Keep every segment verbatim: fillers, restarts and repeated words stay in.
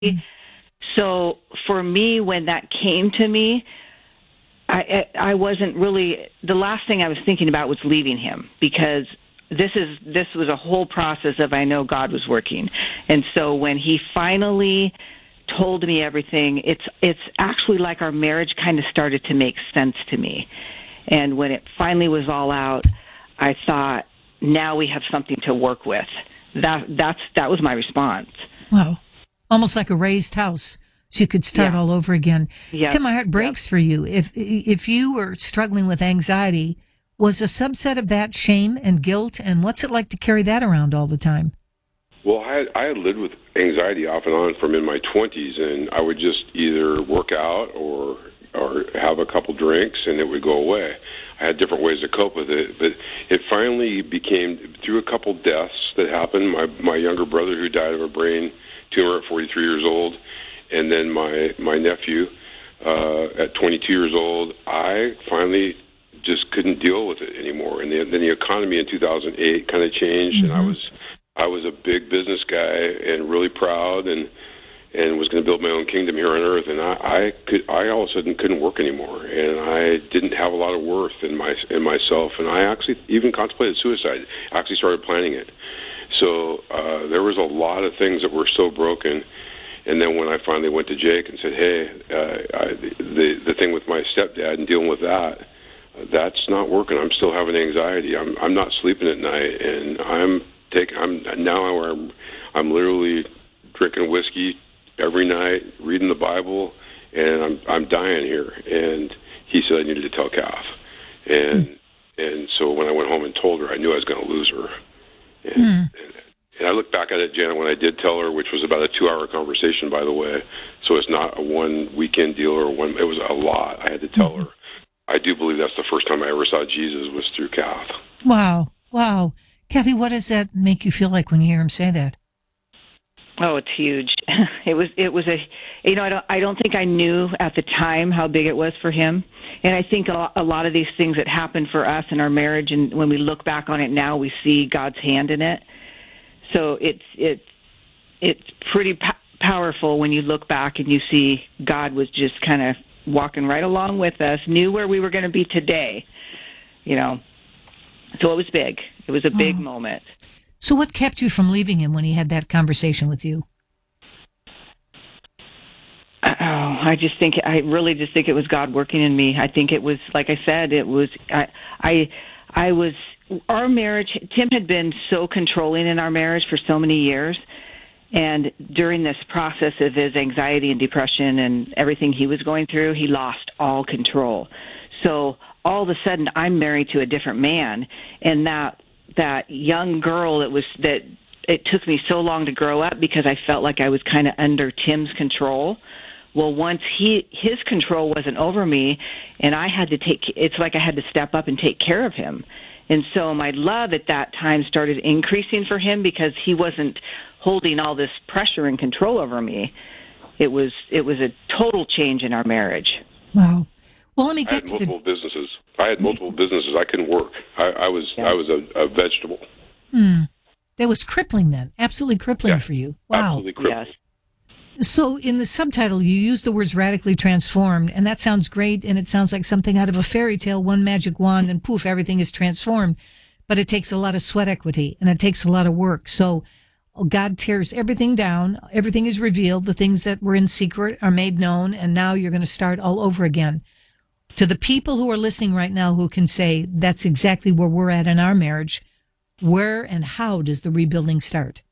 So for me, when that came to me, I, I wasn't really, the last thing I was thinking about was leaving him, because this is this was a whole process of, I know God was working. And so when he finally told me everything, it's it's actually like our marriage kind of started to make sense to me. And when it finally was all out, I thought, now we have something to work with. That that's that was my response. Wow. Almost like a raised house, so you could start Yeah. all over again. Yep. Tim, my heart breaks Yep. for you. If if you were struggling with anxiety, was a subset of that shame and guilt, and what's it like to carry that around all the time? Well, I had, I had lived with anxiety off and on from in my twenties, and I would just either work out or or have a couple drinks, and it would go away. I had different ways to cope with it, but it finally became, through a couple deaths that happened, my my younger brother who died of a brain tumor at forty-three years old, and then my, my nephew uh, at twenty-two years old, I finally just couldn't deal with it anymore. And the, then the economy in two thousand eight kind of changed, mm-hmm. and I was I was a big business guy and really proud, and and was going to build my own kingdom here on earth. And I, I could I all of a sudden couldn't work anymore, and I didn't have a lot of worth in my in myself. And I actually even contemplated suicide. I actually started planning it. So uh, there was a lot of things that were so broken. And then when I finally went to Jake and said, "Hey, uh, I, the the thing with my stepdad and dealing with that, uh, that's not working. I'm still having anxiety. I'm I'm not sleeping at night, and I'm taking. I'm now where I'm I'm literally drinking whiskey every night, reading the Bible, and I'm I'm dying here." And he said I needed to tell Kath, and mm. and so when I went home and told her, I knew I was going to lose her. And, mm. and, and I look back at it, Janet, when I did tell her, which was about a two-hour conversation, by the way, so it's not a one-weekend deal or one. It was a lot. I had to tell mm. her. I do believe that's the first time I ever saw Jesus was through Kath. Wow, wow, Kathy, what does that make you feel like when you hear him say that? Oh, it's huge. It was, it was a, you know, I don't, I don't think I knew at the time how big it was for him. And I think a lot, a lot of these things that happened for us in our marriage, and when we look back on it now, we see God's hand in it. So it's, it's, it's pretty po- powerful when you look back and you see God was just kind of walking right along with us, knew where we were going to be today, you know. So it was big. It was a big oh. moment. So what kept you from leaving him when he had that conversation with you? Oh, I just think, I really just think it was God working in me. I think it was, like I said, it was, I, I, I was, our marriage, Tim had been so controlling in our marriage for so many years. And during this process of his anxiety and depression and everything he was going through, he lost all control. So all of a sudden I'm married to a different man, and that, that young girl that was that it took me so long to grow up because I felt like I was kind of under Tim's control. Well, once he his control wasn't over me, and I had to take it's like I had to step up and take care of him. And so my love at that time started increasing for him because he wasn't holding all this pressure and control over me. It was it was a total change in our marriage. Wow. Well, let me get I had to multiple the... businesses. I had multiple businesses. I couldn't work. I, I was yeah. I was a, a vegetable. Hmm. That was crippling then. Absolutely crippling yeah. for you. Wow. Absolutely crippling. Yes. So in the subtitle, you use the words radically transformed, and that sounds great, and it sounds like something out of a fairy tale, one magic wand, and poof, everything is transformed. But it takes a lot of sweat equity, and it takes a lot of work. So God tears everything down. Everything is revealed. The things that were in secret are made known, and now you're going to start all over again. To the people who are listening right now who can say, that's exactly where we're at in our marriage, where and how does the rebuilding start?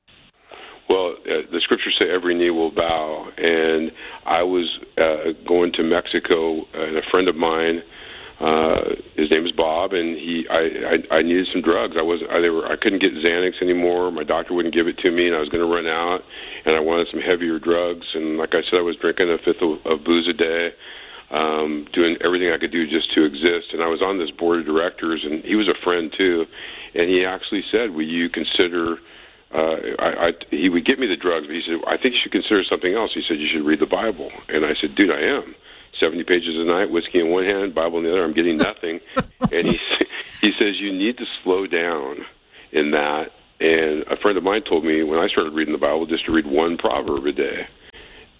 Well, uh, the scriptures say every knee will bow, and I was uh, going to Mexico, and a friend of mine, uh, his name is Bob, and he, I, I, I needed some drugs. I wasn't, I, they were, I couldn't get Xanax anymore. My doctor wouldn't give it to me, and I was going to run out, and I wanted some heavier drugs. And like I said, I was drinking a fifth of, of booze a day. Um, doing everything I could do just to exist. And I was on this board of directors, and he was a friend too. And he actually said, will you consider, uh, I, I, he would get me the drugs, but he said, I think you should consider something else. He said, you should read the Bible. And I said, dude, I am. seventy pages a night, whiskey in one hand, Bible in the other, I'm getting nothing. And he, he says, you need to slow down in that. And a friend of mine told me when I started reading the Bible just to read one proverb a day.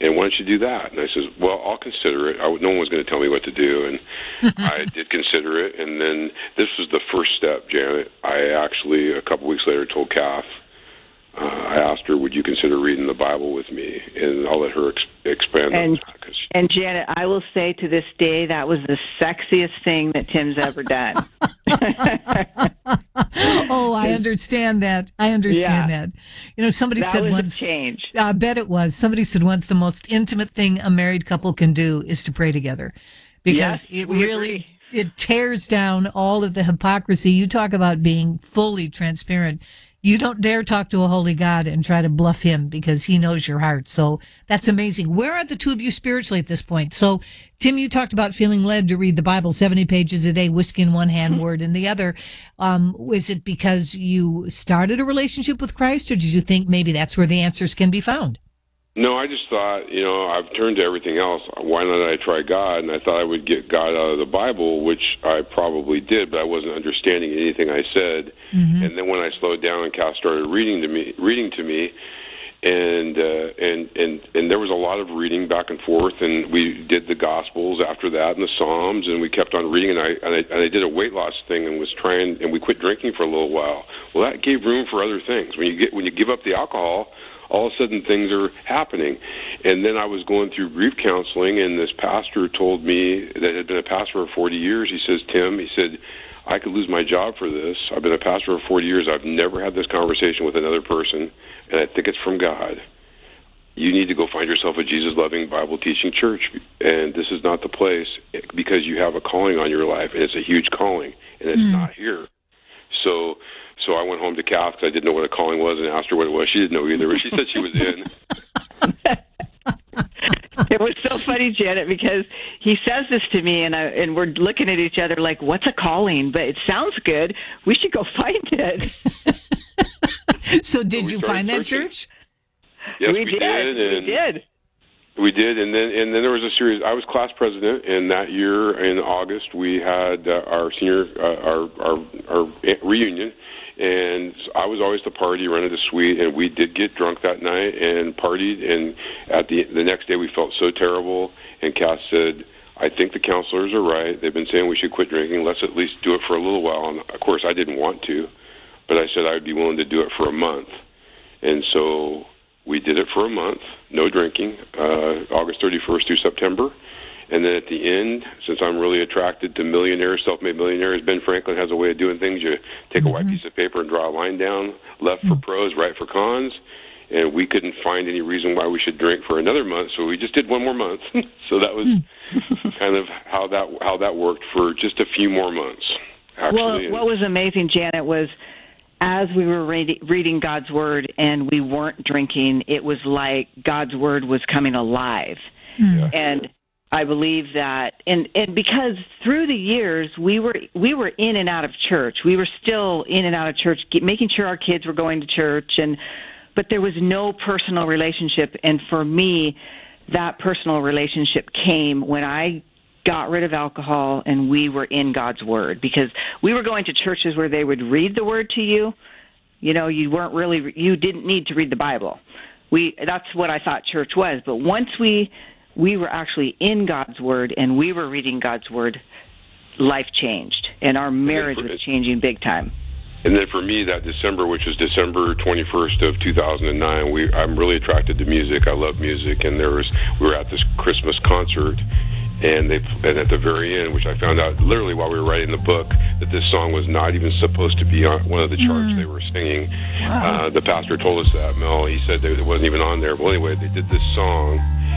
And why don't you do that? And I says, well, I'll consider it. I, no one was going to tell me what to do, and I did consider it. And then this was the first step, Janet. I actually, a couple weeks later, told Kath, uh, I asked her, would you consider reading the Bible with me? And I'll let her ex- expand and, on that. Cause and Janet, I will say to this day, that was the sexiest thing that Tim's ever done. Oh, I understand that. I understand Yeah. that. You know, somebody That said was once, a change. I bet it was. Somebody said once the most intimate thing a married couple can do is to pray together. Because Yes, it we really, agree. it tears down all of the hypocrisy. You talk about being fully transparent. You don't dare talk to a holy God and try to bluff him because he knows your heart. So that's amazing. Where are the two of you spiritually at this point? So, Tim, you talked about feeling led to read the Bible seventy pages a day, whiskey in one hand, word in the other. Um, was it because you started a relationship with Christ, or did you think maybe that's where the answers can be found? No, I just thought, you know, I've turned to everything else. Why not I try God? And I thought I would get God out of the Bible, which I probably did, but I wasn't understanding anything I said. Mm-hmm. And then when I slowed down and Kath started reading to me, reading to me, and uh, and and and there was a lot of reading back and forth, and we did the Gospels after that and the Psalms, and we kept on reading. And I and I, and I did a weight loss thing and was trying, and we quit drinking for a little while. Well, that gave room for other things. When you get when you give up the alcohol, all of a sudden things are happening. And then I was going through grief counseling, and this pastor told me, that had been a pastor for forty years, he says, Tim, he said, I could lose my job for this. I've been a pastor for forty years. I've never had this conversation with another person, and I think it's from God. You need to go find yourself a Jesus-loving, Bible-teaching church, and this is not the place, because you have a calling on your life, and it's a huge calling, and it's mm. not here. So so I went home to Kath because I didn't know what a calling was and asked her what it was. She didn't know either, but she said she was in. It was so funny, Janet, because he says this to me, and I, and we're looking at each other like, what's a calling? But it sounds good. We should go find it. So did so you find that searching. church? Yes, we, we did. did. And we did. We did, and then and then there was a series. I was class president, and that year in August we had uh, our senior uh, our, our our reunion, and I was always the party, rented a suite, and we did get drunk that night and partied. And at the the next day we felt so terrible, and Kath said, I think the counselors are right. They've been saying we should quit drinking. Let's at least do it for a little while. And of course I didn't want to, but I said I would be willing to do it for a month, and so we did it for a month, no drinking, uh, August thirty-first through September. And then at the end, since I'm really attracted to millionaires, self-made millionaires, Ben Franklin has a way of doing things. You take a mm-hmm. white piece of paper and draw a line down, left for pros, right for cons. And we couldn't find any reason why we should drink for another month, so we just did one more month. So that was kind of how that how that worked for just a few more months, actually. Well, what was amazing, Janet, was as we were read, reading God's Word and we weren't drinking, it was like God's Word was coming alive. Mm. And I believe that, and, and because through the years, we were we were in and out of church. We were still in and out of church, making sure our kids were going to church, and but there was no personal relationship. And for me, that personal relationship came when I got rid of alcohol and we were in God's Word, because we were going to churches where they would read the Word to you. You know, you weren't really, you didn't need to read the Bible. We, that's what I thought church was. But once we, we were actually in God's Word and we were reading God's Word, life changed and our marriage was changing big time. And then for me, that December, which was December twenty-first of two thousand nine, we, I'm really attracted to music. I love music. And there was, we were at this Christmas concert, and they, and at the very end, which I found out literally while we were writing the book, that this song was not even supposed to be on one of the charts mm. they were singing. Wow. Uh, the pastor told us that, Mel. He said that it wasn't even on there. Well, anyway, they did this song,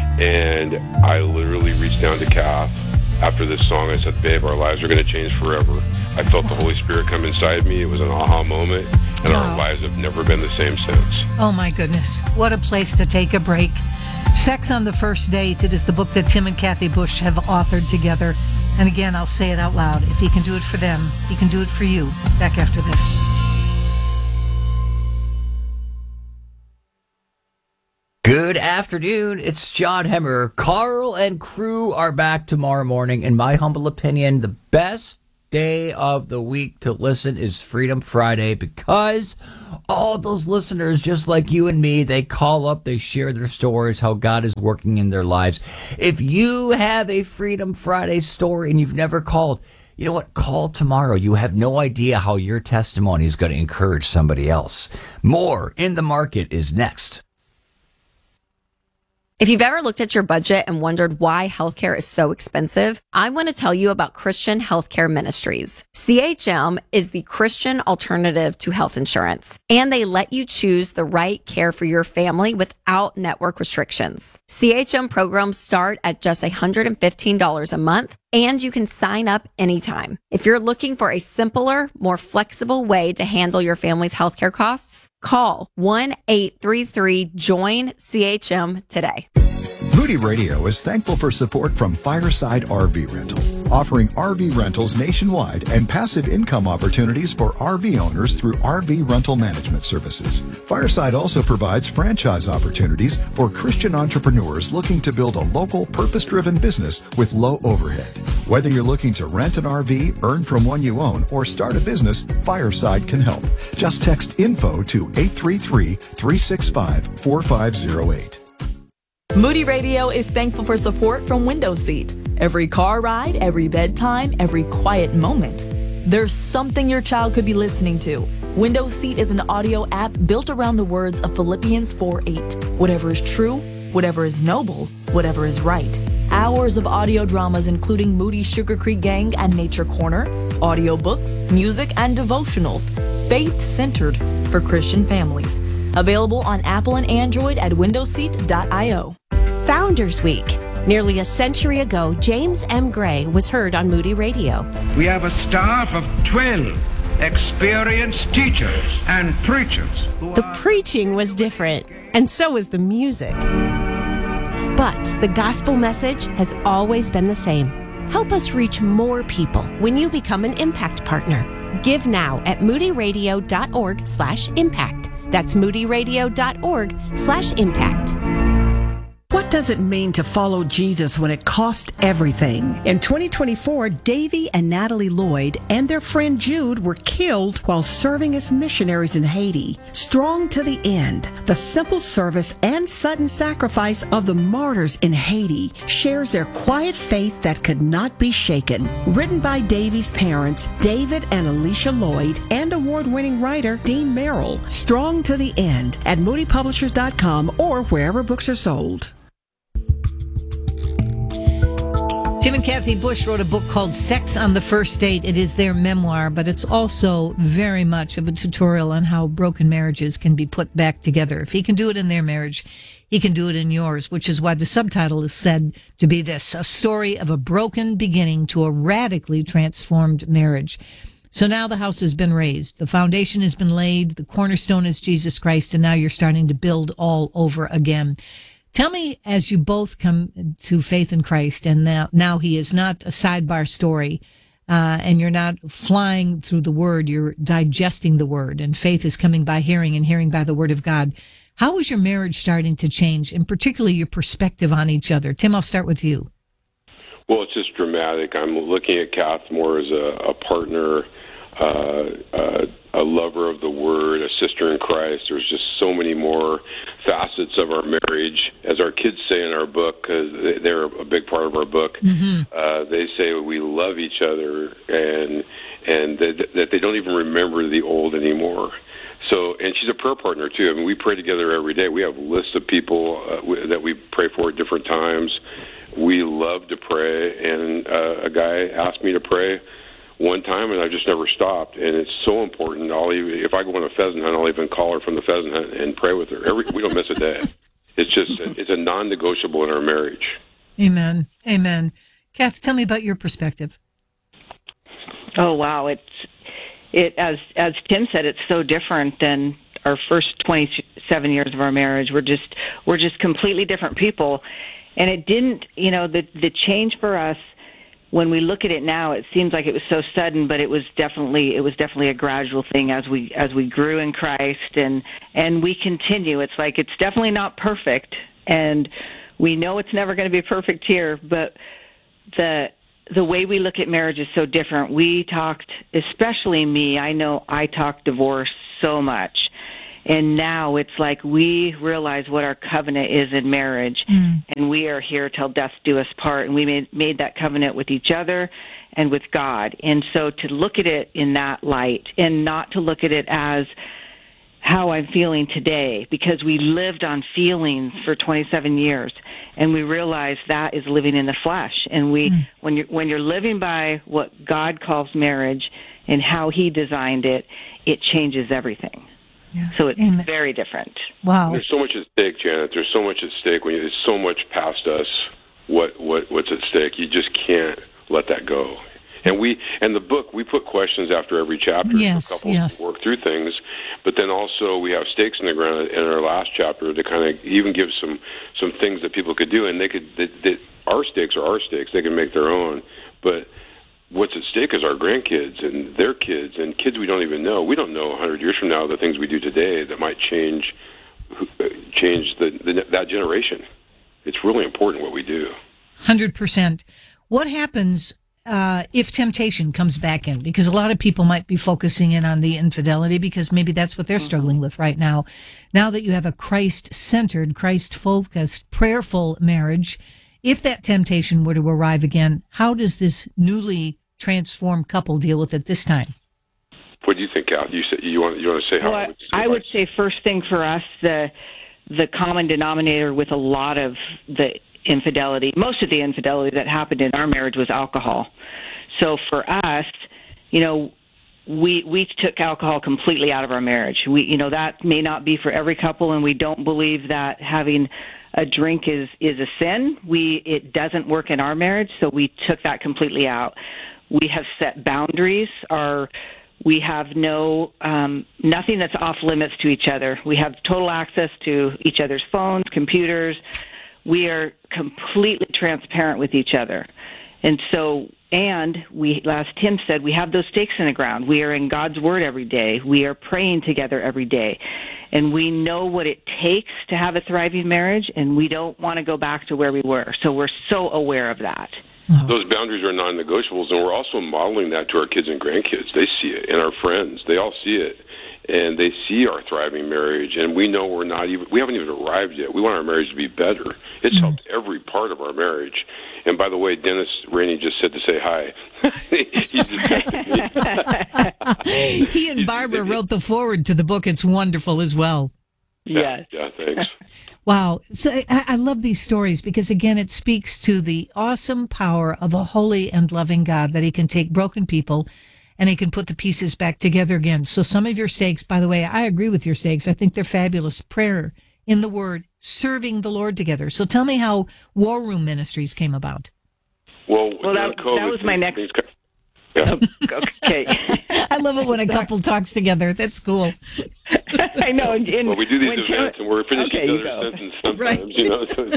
and I literally reached down to Kath after this song. I said, babe, our lives are going to change forever. I felt the Holy Spirit come inside me. It was an aha moment, and wow. our lives have never been the same since. Oh, my goodness. What a place to take a break. Sex on the First Date. It is the book that Tim and Kathy Bush have authored together. And again, I'll say it out loud. If he can do it for them, he can do it for you. Back after this. Good afternoon. It's John Hemmer. Carl and crew are back tomorrow morning. In my humble opinion, the best day of the week to listen is Freedom Friday, because all those listeners, just like you and me, they call up, they share their stories, how God is working in their lives. If you have a Freedom Friday story and you've never called, you know what? Call tomorrow. You have no idea how your testimony is going to encourage somebody else. More In the Market is next. If you've ever looked at your budget and wondered why healthcare is so expensive, I want to tell you about Christian Healthcare Ministries. C H M is the Christian alternative to health insurance, and they let you choose the right care for your family without network restrictions. C H M programs start at just one hundred fifteen dollars a month, and you can sign up anytime. If you're looking for a simpler, more flexible way to handle your family's healthcare costs, call one eight three three join C H M today. Moody Radio is thankful for support from Fireside R V Rental, offering R V rentals nationwide and passive income opportunities for R V owners through R V rental management services. Fireside also provides franchise opportunities for Christian entrepreneurs looking to build a local, purpose-driven business with low overhead. Whether you're looking to rent an R V, earn from one you own, or start a business, Fireside can help. Just text info to eight three three, three six five, four five zero eight. Moody Radio is thankful for support from Window Seat. Every car ride, every bedtime, every quiet moment, there's something your child could be listening to. Window Seat is an audio app built around the words of Philippians four eight. Whatever is true, whatever is noble, whatever is right. Hours of audio dramas including Moody Sugar Creek Gang and Nature Corner, audiobooks, music, and devotionals, faith-centered for Christian families. Available on Apple and Android at window seat dot io. Founders Week. Nearly a century ago, James M. Gray was heard on Moody Radio. We have a staff of twelve experienced teachers and preachers. The preaching was different, and so was the music. But the gospel message has always been the same. Help us reach more people when you become an Impact Partner. Give now at moody radio dot org slash impact. That's moody radio dot org slash impact. What does it mean to follow Jesus when it costs everything? In twenty twenty-four, Davy and Natalie Lloyd and their friend Jude were killed while serving as missionaries in Haiti. Strong to the end, the simple service and sudden sacrifice of the martyrs in Haiti shares their quiet faith that could not be shaken. Written by Davy's parents, David and Alicia Lloyd, and award-winning writer Dean Merrill. Strong to the end at moody publishers dot com or wherever books are sold. Tim and Kathy Bush wrote a book called Sex on the First Date. It is their memoir, but it's also very much of a tutorial on how broken marriages can be put back together. If he can do it in their marriage, he can do it in yours, which is why the subtitle is said to be this: a story of a broken beginning to a radically transformed marriage. So now the house has been raised. The foundation has been laid. The cornerstone is Jesus Christ, and now you're starting to build all over again. Tell me, as you both come to faith in Christ, and now, now he is not a sidebar story, uh, and you're not flying through the word, you're digesting the word, and faith is coming by hearing and hearing by the word of God. How is your marriage starting to change, and particularly your perspective on each other? Tim, I'll start with you. Well, it's just dramatic. I'm looking at Kath more as a, a partner, uh, uh, a lover of the Word, a sister in Christ. There's just so many more facets of our marriage. As our kids say in our book, because they're a big part of our book, mm-hmm. uh, they say we love each other, and and that, that they don't even remember the old anymore. So, and she's a prayer partner, too. I mean, we pray together every day. We have lists of people uh, w- that we pray for at different times. We love to pray, and uh, a guy asked me to pray one time, and I just never stopped. And it's so important. I'll even, if I go on a pheasant hunt, I'll even call her from the pheasant hunt and pray with her. Every, we don't miss a day. It's just, it's a non-negotiable in our marriage. Amen. Amen. Kath, tell me about your perspective. Oh, wow. It's, it, as, as Tim said, it's so different than our first twenty-seven years of our marriage. We're just, we're just completely different people. And it didn't, you know, the, the change for us, when we look at it now, it seems like it was so sudden, but it was definitely it was definitely a gradual thing as we as we grew in Christ, and and we continue. It's like it's definitely not perfect, and we know it's never going to be perfect here. But the the way we look at marriage is so different. We talked, especially me, I know I talked divorce so much. And now it's like we realize what our covenant is in marriage, mm. and we are here till death do us part. And we made, made that covenant with each other and with God. And so to look at it in that light and not to look at it as how I'm feeling today, because we lived on feelings for twenty-seven years, and we realize that is living in the flesh. And we, mm. when you're when you're living by what God calls marriage and how He designed it, it changes everything. Yeah. So it's Amen. Very different. Wow. There's so much at stake, Janet. There's so much at stake. When you, there's so much past us. What what what's at stake? You just can't let that go. And we, and the book, we put questions after every chapter yes, for couples yes. to work through things. But then also we have stakes in the ground in our last chapter to kind of even give some, some things that people could do. And they could, that, that our stakes are our stakes. They can make their own. But what's at stake is our grandkids and their kids and kids we don't even know. We don't know one hundred years from now the things we do today that might change, change the, the that generation. It's really important what we do. one hundred percent. What happens Uh, if temptation comes back in? Because a lot of people might be focusing in on the infidelity because maybe that's what they're struggling with right now. Now that you have a Christ-centered, Christ-focused, prayerful marriage, if that temptation were to arrive again, how does this newly transformed couple deal with it this time? What do you think, Cal? You say, you want you want to say how? Well, I would, say, I would say first thing for us, the the common denominator with a lot of the infidelity, most of the infidelity that happened in our marriage was alcohol. So for us, you know, we we took alcohol completely out of our marriage. We, you know, that may not be for every couple, and we don't believe that having a drink is is a sin. We it doesn't work in our marriage, so we took that completely out. We have set boundaries. Our we have no um, nothing that's off limits to each other. We have total access to each other's phones, computers. We are completely transparent with each other. And so, and we, as Tim said, we have those stakes in the ground. We are in God's Word every day. We are praying together every day. And we know what it takes to have a thriving marriage, and we don't want to go back to where we were. So we're so aware of that. Those boundaries are non-negotiables, and we're also modeling that to our kids and grandkids. They see it, and our friends. They all see it. And they see our thriving marriage, and we know we're not even, we haven't even arrived yet. We want our marriage to be better. It's mm-hmm. helped every part of our marriage. And by the way, Dennis Rainey just said to say hi. he just texted me. He and Barbara wrote the foreword to the book. It's wonderful as well. Yes. Yeah, yeah, thanks. Wow. So I, I love these stories because, again, it speaks to the awesome power of a holy and loving God, that He can take broken people and He can put the pieces back together again. So some of your stakes, by the way, I agree with your stakes. I think they're fabulous. Prayer, in the Word, serving the Lord together. So tell me how War Room Ministries came about. Well, well that, COVID, that was my next... Yeah. Okay. I love it when a couple talks together. That's cool. I know. And, and well, we do these events, Tim, and we're finishing okay, each other's sentence sometimes. Right. You know, so.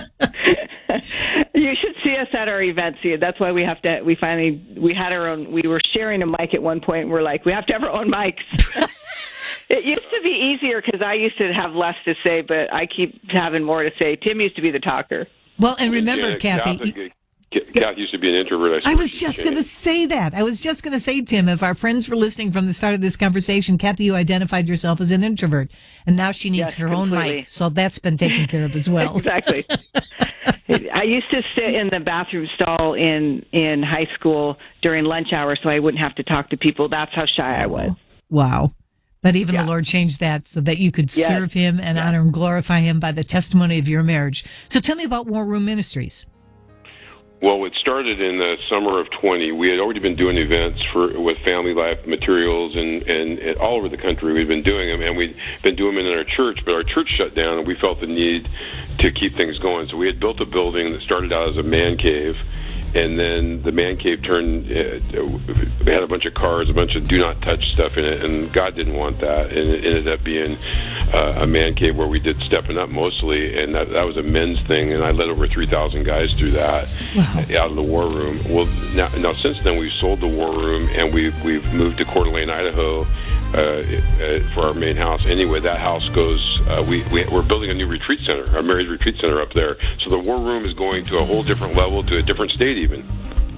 You should see us at our events. That's why we have to. We finally we had our own. We were sharing a mic at one point, and we're like, we have to have our own mics. It used to be easier because I used to have less to say, but I keep having more to say. Tim used to be the talker. Well, and remember, yeah, Kathy. Catholic, Kath used to be an introvert. I, I was just going to say that. I was just going to say, Tim, if our friends were listening from the start of this conversation, Kathy, you identified yourself as an introvert, and now she needs yes, her completely. own mic, so that's been taken care of as well. Exactly. I used to sit in the bathroom stall in, in high school during lunch hour so I wouldn't have to talk to people. That's how shy I was. Wow. But even yeah. the Lord changed that so that you could yes. serve Him and yeah. honor and glorify Him by the testimony of your marriage. So tell me about War Room Ministries. Well, it started in the summer of twenty. We had already been doing events for with Family Life Materials and, and, and all over the country. We'd been doing them, and we'd been doing them in our church, but our church shut down, and we felt the need to keep things going. So we had built a building that started out as a man cave, and then the man cave turned, uh, they had a bunch of cars, a bunch of do not touch stuff in it, and God didn't want that, and it ended up being uh, a man cave where we did stepping up mostly, and that, that was a men's thing, and I led over three thousand guys through that. Wow. Out of the War Room. Well, now, now since then we've sold the War Room, and we've we've moved to Coeur d'Alene, Idaho, uh, uh, for our main house. Anyway, that house goes. Uh, we, we we're building a new retreat center, our marriage retreat center up there. So the War Room is going to a whole different level, to a different state even.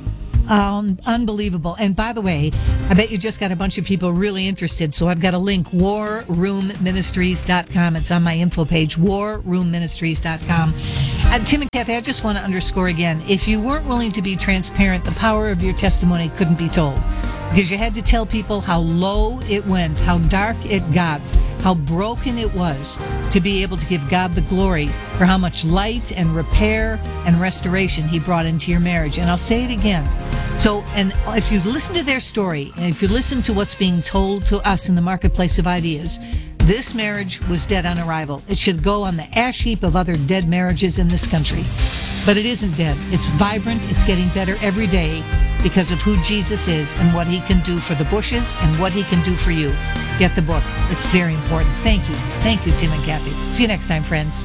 Um, unbelievable. And by the way, I bet you just got a bunch of people really interested. So I've got a link, war room ministries dot com. It's on my info page, war room ministries dot com. Uh, Tim and Kathy, I just want to underscore again, if you weren't willing to be transparent, the power of your testimony couldn't be told. Because you had to tell people how low it went, how dark it got, how broken it was, to be able to give God the glory for how much light and repair and restoration he brought into your marriage. And I'll say it again. So, and if you listen to their story, and if you listen to what's being told to us in the marketplace of ideas, this marriage was dead on arrival. It should go on the ash heap of other dead marriages in this country. But it isn't dead. It's vibrant. It's getting better every day because of who Jesus is and what he can do for the Bushes and what he can do for you. Get the book. It's very important. Thank you. Thank you, Tim and Kathy. See you next time, friends.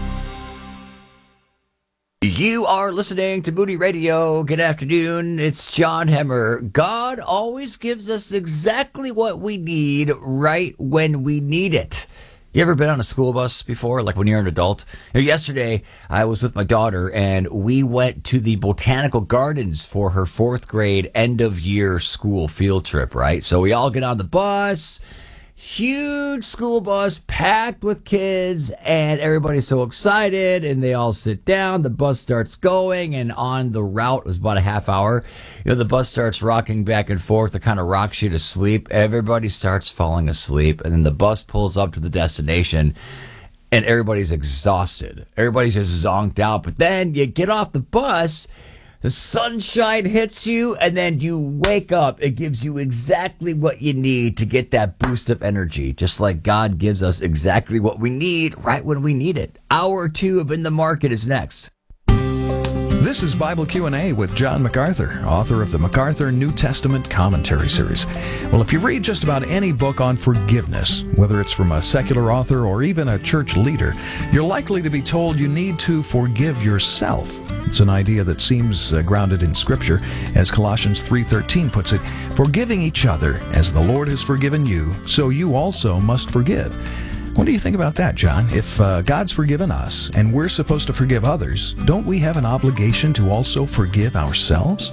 You are listening to Moody Radio. Good afternoon. It's John Hemmer. God always gives us exactly what we need right when we need it. You ever been on a school bus before, like when you're an adult? You know, yesterday, I was with my daughter, and we went to the Botanical Gardens for her fourth grade end-of-year school field trip, right? So we all get on the bus, huge school bus, packed with kids, and everybody's so excited, and they all sit down. The bus starts going, and on the route, it was about a half hour, you know, the bus starts rocking back and forth. It kind of rocks you to sleep. Everybody starts falling asleep, and then the bus pulls up to the destination, and everybody's exhausted. Everybody's just zonked out. But then you get off the bus, the sunshine hits you, and then you wake up. It gives you exactly what you need to get that boost of energy, just like God gives us exactly what we need right when we need it. Hour two of In the Market is next. This is Bible Q and A with John MacArthur, author of the MacArthur New Testament Commentary Series. Well, if you read just about any book on forgiveness, whether it's from a secular author or even a church leader, you're likely to be told you need to forgive yourself. It's an idea that seems uh, grounded in Scripture, as Colossians three thirteen puts it, forgiving each other as the Lord has forgiven you, so you also must forgive. What do you think about that, John? If uh, God's forgiven us and we're supposed to forgive others, don't we have an obligation to also forgive ourselves?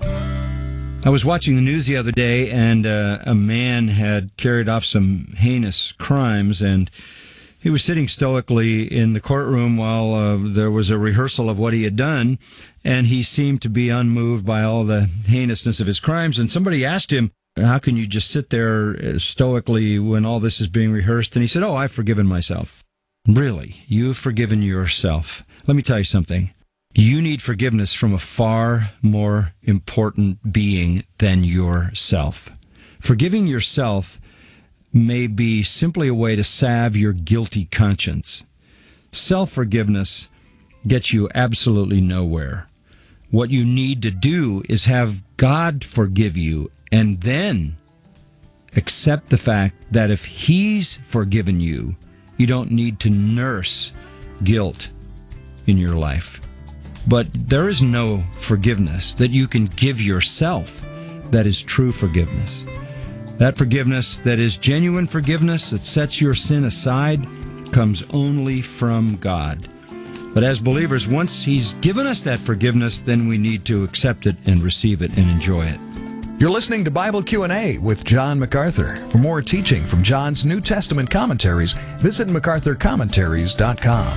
I was watching the news the other day, and uh, a man had carried off some heinous crimes, and he was sitting stoically in the courtroom while uh, there was a rehearsal of what he had done, and he seemed to be unmoved by all the heinousness of his crimes. And somebody asked him, how can you just sit there stoically when all this is being rehearsed? And he said, oh, I've forgiven myself. Really? You've forgiven yourself? Let me tell you something. You need forgiveness from a far more important being than yourself. Forgiving yourself may be simply a way to salve your guilty conscience. Self-forgiveness gets you absolutely nowhere. What you need to do is have God forgive you, and then accept the fact that if He's forgiven you, you don't need to nurse guilt in your life. But there is no forgiveness that you can give yourself that is true forgiveness. That forgiveness that is genuine forgiveness that sets your sin aside comes only from God. But as believers, once He's given us that forgiveness, then we need to accept it and receive it and enjoy it. You're listening to Bible Q and A with John MacArthur. For more teaching from John's New Testament commentaries, visit macarthur commentaries dot com.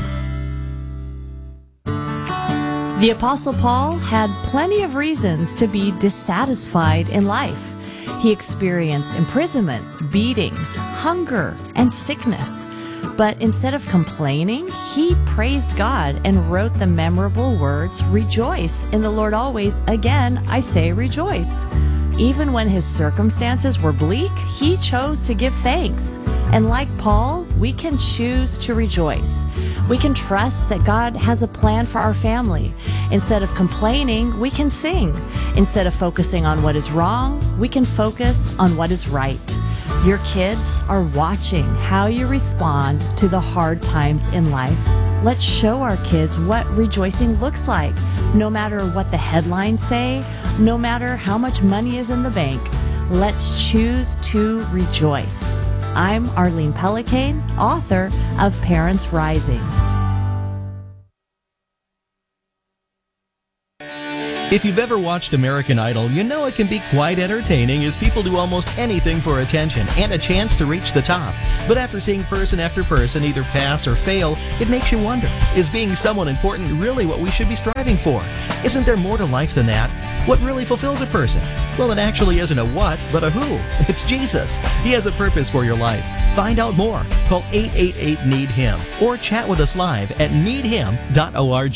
The Apostle Paul had plenty of reasons to be dissatisfied in life. He experienced imprisonment, beatings, hunger, and sickness. But instead of complaining, he praised God and wrote the memorable words, "Rejoice in the Lord always. Again, I say rejoice." Even when his circumstances were bleak, he chose to give thanks. And like Paul, we can choose to rejoice. We can trust that God has a plan for our family. Instead of complaining, we can sing. Instead of focusing on what is wrong, we can focus on what is right. Your kids are watching how you respond to the hard times in life. Let's show our kids what rejoicing looks like, no matter what the headlines say, no matter how much money is in the bank. Let's choose to rejoice. I'm Arlene Pellicane, author of Parents Rising. If you've ever watched American Idol, you know it can be quite entertaining as people do almost anything for attention and a chance to reach the top. But after seeing person after person either pass or fail, it makes you wonder, is being someone important really what we should be striving for? Isn't there more to life than that? What really fulfills a person? Well, it actually isn't a what, but a who. It's Jesus. He has a purpose for your life. Find out more. Call eight eight eight, need him or chat with us live at need him dot org.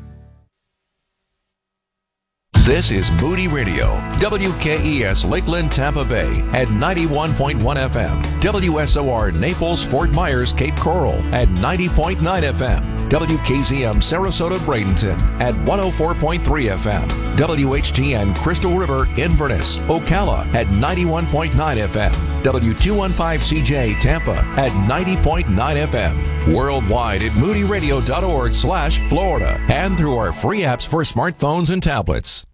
This is Moody Radio, W K E S Lakeland, Tampa Bay at ninety-one point one F M, W S O R Naples, Fort Myers, Cape Coral at ninety point nine F M, W K Z M Sarasota, Bradenton at one oh four point three F M, W H G N Crystal River, Inverness, Ocala at ninety-one point nine F M, W two fifteen C J Tampa at ninety point nine F M, worldwide at moody radio dot org slash Florida, and through our free apps for smartphones and tablets.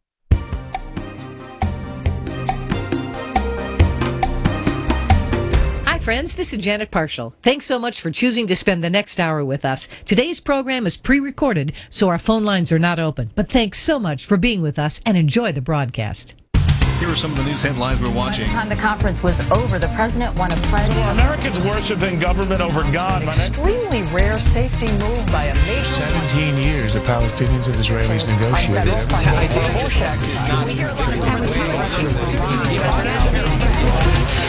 Friends, this is Janet Parshall. Thanks so much for choosing to spend the next hour with us. Today's program is pre-recorded, so our phone lines are not open. But thanks so much for being with us and enjoy the broadcast. Here are some of the news headlines we're watching. By the time the conference was over, the president won a pledge. So are Americans worshiping government over God? An extremely rare safety move by a nation. seventeen years the Palestinians and Israelis negotiated. We hear a lot of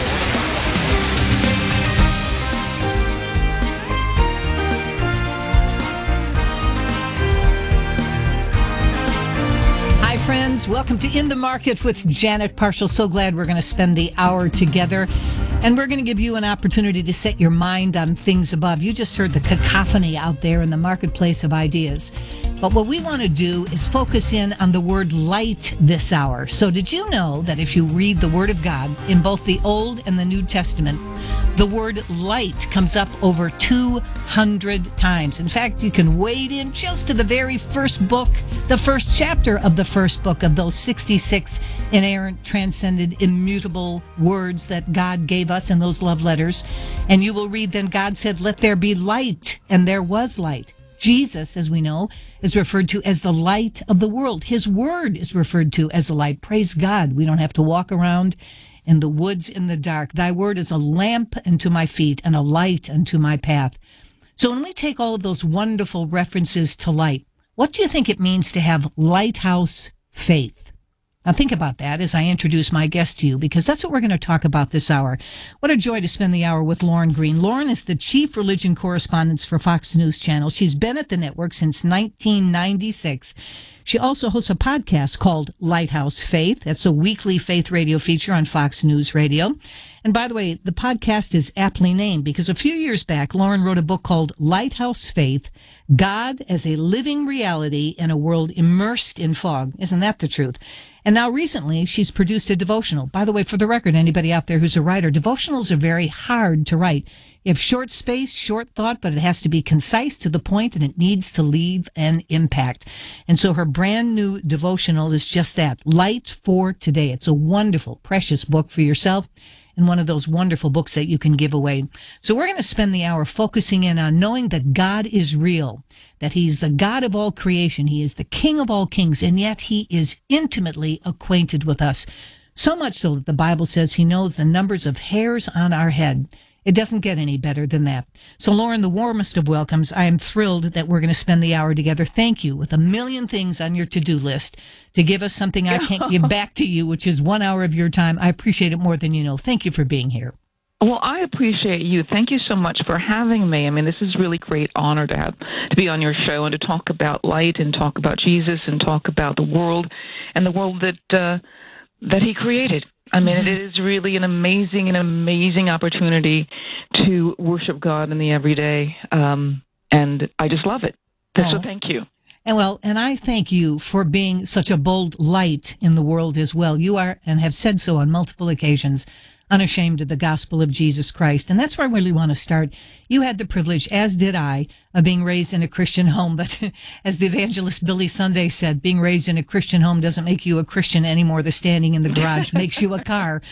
friends, welcome to In the Market with Janet Parshall. So glad we're going to spend the hour together, and we're going to give you an opportunity to set your mind on things above. You just heard the cacophony out there in the marketplace of ideas. But what we want to do is focus in on the word light this hour. So did you know that if you read the Word of God in both the Old and the New Testament, the word light comes up over two hundred times. In fact, you can wade in just to the very first book, the first chapter of the first book of those sixty-six inerrant, transcended, immutable words that God gave us in those love letters. And you will read, then God said, let there be light, and there was light. Jesus, as we know, is referred to as the light of the world. His word is referred to as a light. Praise God. We don't have to walk around in the woods in the dark. Thy word is a lamp unto my feet and a light unto my path. So when we take all of those wonderful references to light, what do you think it means to have lighthouse faith? Now think about that as I introduce my guest to you, because that's what we're going to talk about this hour. What a joy to spend the hour with Lauren Green. Lauren is the chief religion correspondent for Fox News Channel. She's been at the network since nineteen ninety-six. She also hosts a podcast called Lighthouse Faith. That's a weekly faith radio feature on Fox News Radio. And by the way, the podcast is aptly named because a few years back, Lauren wrote a book called Lighthouse Faith, God as a Living Reality in a World Immersed in Fog. Isn't that the truth? And now recently, she's produced a devotional. By the way, for the record, anybody out there who's a writer, devotionals are very hard to write. You have short space, short thought, but it has to be concise, to the point, and it needs to leave an impact. And so her brand new devotional is just that, Light for Today. It's a wonderful, precious book for yourself, and one of those wonderful books that you can give away. So we're going to spend the hour focusing in on knowing that God is real, that he's the God of all creation. He is the King of all kings, and yet he is intimately acquainted with us. So much so that the Bible says he knows the numbers of hairs on our head. It doesn't get any better than that. So, Lauren, the warmest of welcomes. I am thrilled that we're going to spend the hour together. Thank you, with a million things on your to-do list, to give us something I can't give back to you, which is one hour of your time. I appreciate it more than you know. Thank you for being here. Well, I appreciate you. Thank you so much for having me. I mean, this is really great honor to have to be on your show and to talk about light and talk about Jesus and talk about the world and the world that uh, that he created. I mean, it is really an amazing, an amazing opportunity to worship God in the everyday, um, and I just love it. So thank you. And well, and I thank you for being such a bold light in the world as well. You are, and have said so on multiple occasions, unashamed of the gospel of Jesus Christ. And that's where I really want to start. You had the privilege, as did I, of being raised in a Christian home. But as the evangelist Billy Sunday said, being raised in a Christian home doesn't make you a Christian anymore. The standing in the garage makes you a car.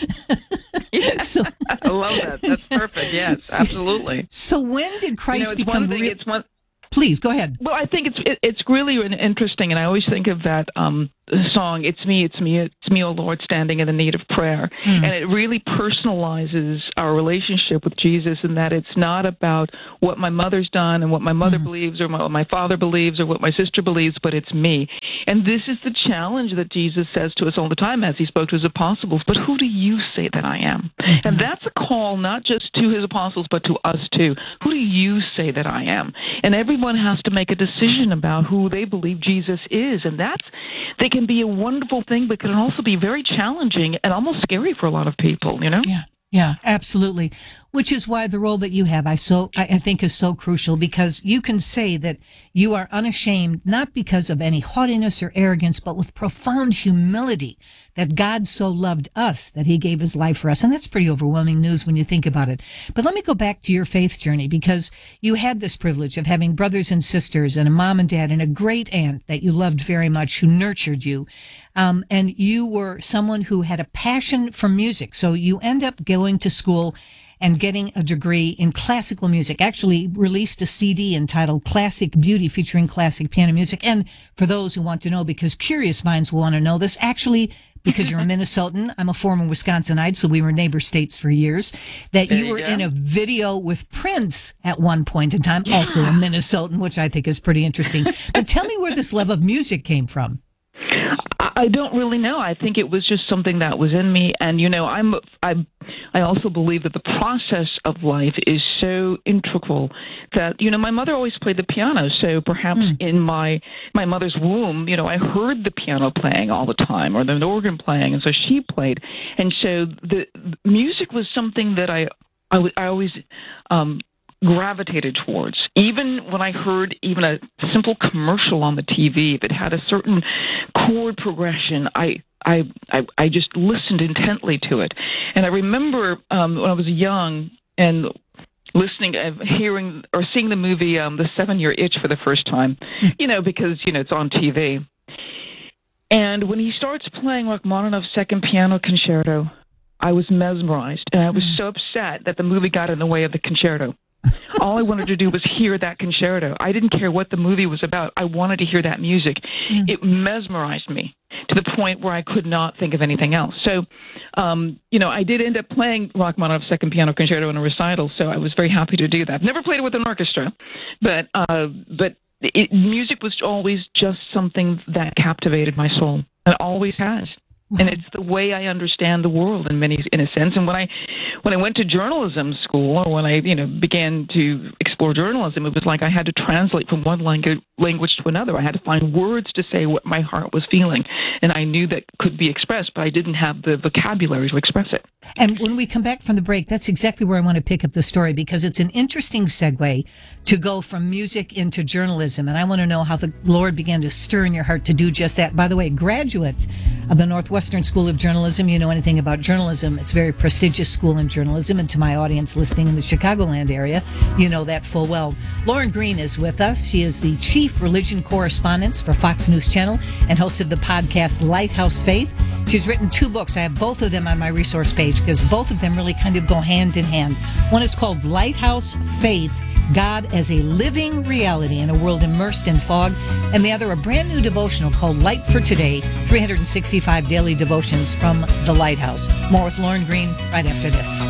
Yeah, so, I love that. That's perfect. Yes, absolutely. So when did Christ you know, become real? Please, go ahead. Well, I think it's it, it's really interesting, and I always think of that um, song, It's Me, It's Me, It's Me, O Lord, Standing in the Need of Prayer. Mm. And it really personalizes our relationship with Jesus in that it's not about what my mother's done and what my mother mm. believes or what my father believes or what my sister believes, but it's me. And this is the challenge that Jesus says to us all the time as he spoke to his apostles, but who do you say that I am? Mm-hmm. And that's a call not just to his apostles, but to us too. Who do you say that I am? And everyone has to make a decision about who they believe Jesus is. And that's, they can be a wonderful thing, but can also be very challenging and almost scary for a lot of people, you know? Yeah. Yeah, absolutely. Which is why the role that you have, I so I think, is so crucial, because you can say that you are unashamed, not because of any haughtiness or arrogance, but with profound humility, that God so loved us that he gave his life for us. And that's pretty overwhelming news when you think about it. But let me go back to your faith journey, because you had this privilege of having brothers and sisters and a mom and dad and a great aunt that you loved very much, who nurtured you. Um, and you were someone who had a passion for music. So you end up going to school and getting a degree in classical music, actually released a C D entitled Classic Beauty, featuring classic piano music. And for those who want to know, because curious minds will want to know this, actually, because you're a Minnesotan, I'm a former Wisconsinite, so we were neighbor states for years, that There you you were go. in a video with Prince at one point in time, also a Minnesotan, which I think is pretty interesting. But tell me where this love of music came from. I don't really know. I think it was just something that was in me, and you know, I'm I I also believe that the process of life is so integral that, you know, my mother always played the piano, so perhaps mm. in my my mother's womb, you know, I heard the piano playing all the time, or the organ playing, and so she played, and so the, the music was something that I I, w- I always um, gravitated towards. Even when I heard even a simple commercial on the T V, if it had a certain chord progression, I I I, I just listened intently to it. And I remember um, when I was young and listening, uh, hearing or seeing the movie um, The Seven-Year Itch for the first time, you know, because, you know, it's on T V. And when he starts playing Rachmaninoff's Second Piano Concerto, I was mesmerized, and I was so upset that the movie got in the way of the concerto. All I wanted to do was hear that concerto. I didn't care what the movie was about. I wanted to hear that music. Mm. It mesmerized me to the point where I could not think of anything else. So, um, you know, I did end up playing Rachmaninoff's Second Piano Concerto in a recital, so I was very happy to do that. I've never played it with an orchestra, but uh, but it, music was always just something that captivated my soul. It always has. And it's the way I understand the world in many, in a sense. And when I, when I went to journalism school, or when I, you know, began to explore journalism, it was like I had to translate from one language language to another. I had to find words to say what my heart was feeling, and I knew that could be expressed, but I didn't have the vocabulary to express it. And when we come back from the break, that's exactly where I want to pick up the story, because it's an interesting segue to go from music into journalism. And I want to know how the Lord began to stir in your heart to do just that. By the way, graduates of the Northwestern School of Journalism, you know anything about journalism, it's a very prestigious school in journalism. And to my audience listening in the Chicagoland area, you know that full well. Lauren Green is with us. She is the chief religion correspondent for Fox News Channel and host of the podcast Lighthouse Faith. She's written two books. I have both of them on my resource page because both of them really kind of go hand in hand. One is called Lighthouse Faith, God as a Living Reality in a World Immersed in Fog, and the other a brand new devotional called Light for Today, three hundred sixty-five Daily Devotions from the Lighthouse. More with Lauren Green right after this.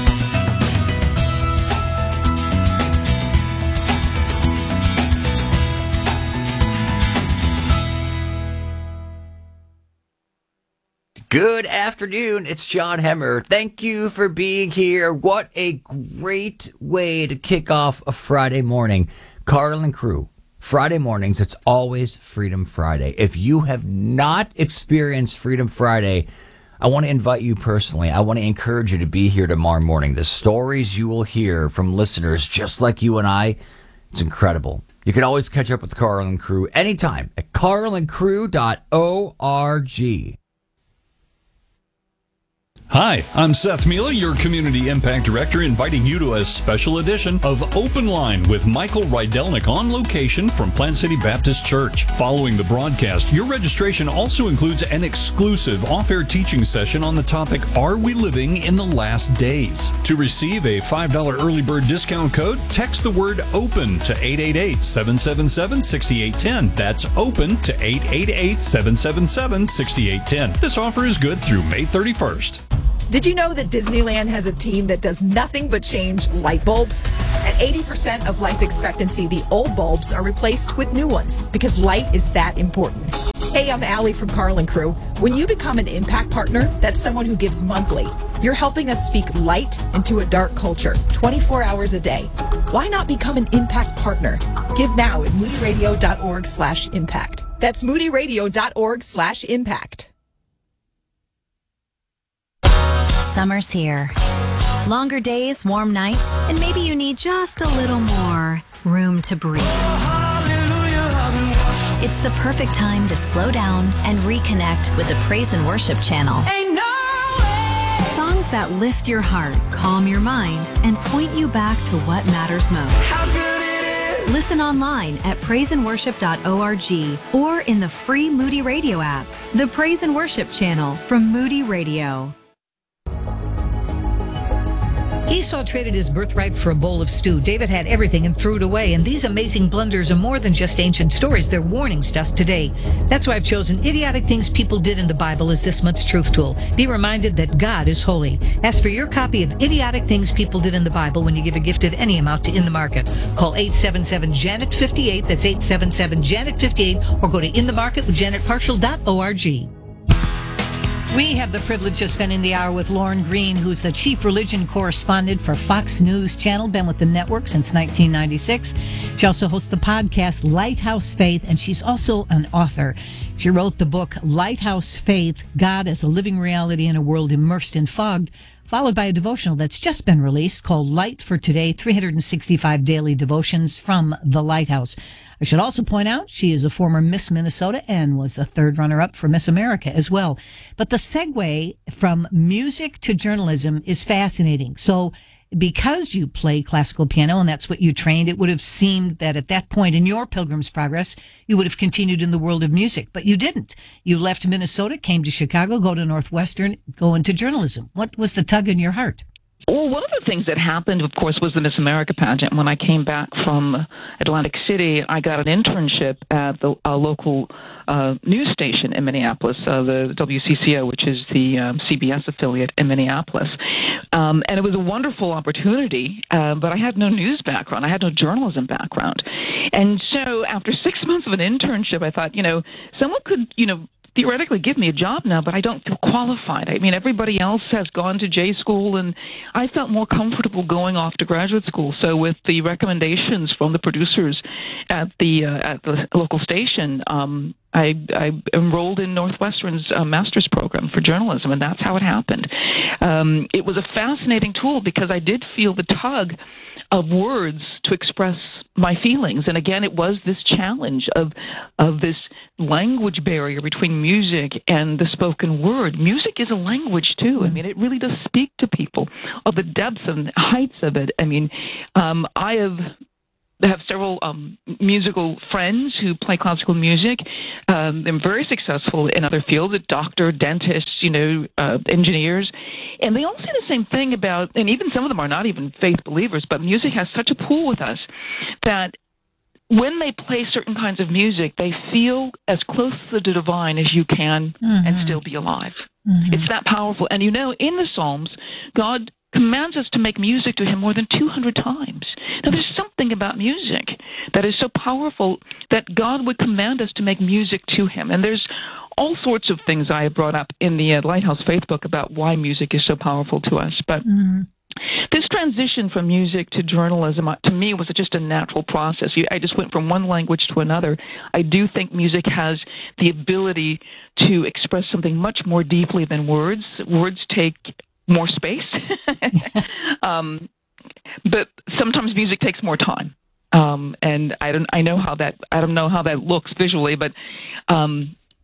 Good afternoon, it's John Hemmer. Thank you for being here. What a great way to kick off a Friday morning. Carl and Crew, Friday mornings, it's always Freedom Friday. If you have not experienced Freedom Friday, I want to invite you personally. I want to encourage you to be here tomorrow morning. The stories you will hear from listeners just like you and I, it's incredible. You can always catch up with Carl and Crew anytime at carl and crew dot org. Hi, I'm Seth Mila, your Community Impact Director, inviting you to a special edition of Open Line with Michael Rydelnik on location from Plant City Baptist Church. Following the broadcast, your registration also includes an exclusive off-air teaching session on the topic, Are We Living in the Last Days? To receive a five dollars early bird discount code, text the word OPEN to eight eight eight, seven seven seven, six eight one zero. That's OPEN to eight eight eight, seven seven seven, six eight one zero. This offer is good through May thirty-first. Did you know that Disneyland has a team that does nothing but change light bulbs? At eighty percent of life expectancy, the old bulbs are replaced with new ones because light is that important. Hey, I'm Allie from Carlin Crew. When you become an Impact Partner, that's someone who gives monthly. You're helping us speak light into a dark culture, twenty-four hours a day. Why not become an Impact Partner? Give now at moodyradio.org slash impact. That's moodyradio.org slash impact. Summer's here. Longer days, warm nights, and maybe you need just a little more room to breathe. It's the perfect time to slow down and reconnect with the Praise and Worship channel. Ain't no way. Songs that lift your heart, calm your mind, and point you back to what matters most. How good it is. Listen online at praise and worship dot org or in the free Moody Radio app. The Praise and Worship channel from Moody Radio. Esau traded his birthright for a bowl of stew. David had everything and threw it away. And these amazing blunders are more than just ancient stories. They're warnings to us today. That's why I've chosen Idiotic Things People Did in the Bible as this month's truth tool. Be reminded that God is holy. Ask for your copy of Idiotic Things People Did in the Bible when you give a gift of any amount to In the Market. Call eight seven seven, Janet fifty-eight. That's eight seven seven, Janet fifty-eight. Or go to in the market with janet partial dot org. We have the privilege of spending the hour with Lauren Green, who's the chief religion correspondent for Fox News Channel, been with the network since nineteen ninety-six. She also hosts the podcast Lighthouse Faith, and she's also an author. She wrote the book Lighthouse Faith, God as a Living Reality in a World Immersed in Fog, followed by a devotional that's just been released called Light for Today, three hundred sixty-five Daily Devotions from the Lighthouse. I should also point out she is a former Miss Minnesota and was a third runner-up for Miss America as well. But the segue from music to journalism is fascinating. So because you play classical piano and that's what you trained, it would have seemed that at that point in your Pilgrim's Progress, you would have continued in the world of music. But you didn't. You left Minnesota, came to Chicago, go to Northwestern, go into journalism. What was the tug in your heart? Well, one of the things that happened, of course, was the Miss America pageant. When I came back from Atlantic City, I got an internship at the uh, local uh, news station in Minneapolis, uh, the W C C O, which is the um, C B S affiliate in Minneapolis. Um, and it was a wonderful opportunity, uh, but I had no news background. I had no journalism background. And so after six months of an internship, I thought, you know, someone could, you know, theoretically give me a job now, but I don't feel qualified. I mean, everybody else has gone to J school, and I felt more comfortable going off to graduate school. So with the recommendations from the producers at the uh, at the local station, um, I, I enrolled in Northwestern's uh, master's program for journalism, and that's how it happened. Um, it was a fascinating tool because I did feel the tug of words to express my feelings. And again, it was this challenge of of this language barrier between music and the spoken word. Music is a language, too. I mean, it really does speak to people of the depths and heights of it. I mean, um, I have... I have several um, musical friends who play classical music. Um, they're very successful in other fields, doctor, dentists, you know, uh, engineers. And they all say the same thing about, and even some of them are not even faith believers, but music has such a pull with us that when they play certain kinds of music, they feel as close to the divine as you can mm-hmm. and still be alive. Mm-hmm. It's that powerful. And you know, in the Psalms, God commands us to make music to him more than two hundred times. Now, there's something about music that is so powerful that God would command us to make music to him. And there's all sorts of things I have brought up in the uh, Lighthouse Faith book about why music is so powerful to us. But mm-hmm. this transition from music to journalism, uh, to me, was just a natural process. You, I just went from one language to another. I do think music has the ability to express something much more deeply than words. Words take more space, um, but sometimes music takes more time. Um, and I don't, I know how that, I don't know how that looks visually, but um,